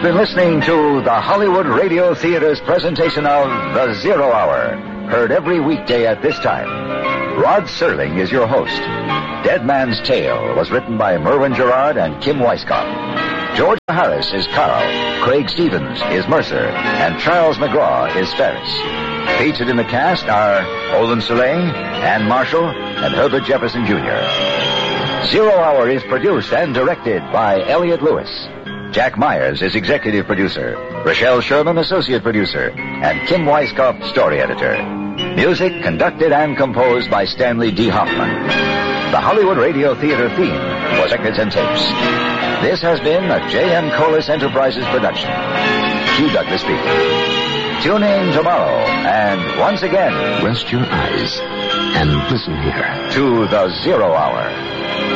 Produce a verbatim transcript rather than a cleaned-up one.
been listening to the Hollywood Radio Theater's presentation of The Zero Hour, heard every weekday at this time. Rod Serling is your host. Dead Man's Tale was written by Merwin Gerard and Kim Weisskopf. George Harris is Carl, Craig Stevens is Mercer, and Charles McGraw is Ferris. Featured in the cast are Olin Soleil, Ann Marshall, and Herbert Jefferson Junior Zero Hour is produced and directed by Elliot Lewis. Jack Myers is executive producer, Rochelle Sherman associate producer, and Kim Weisskopf story editor. Music conducted and composed by Stanley D. Hoffman. The Hollywood Radio Theater theme was Records and Tapes. This has been a J M. Colas Enterprises production. Hugh Douglas speaking. Tune in tomorrow, and once again, rest your eyes and listen here to The Zero Hour.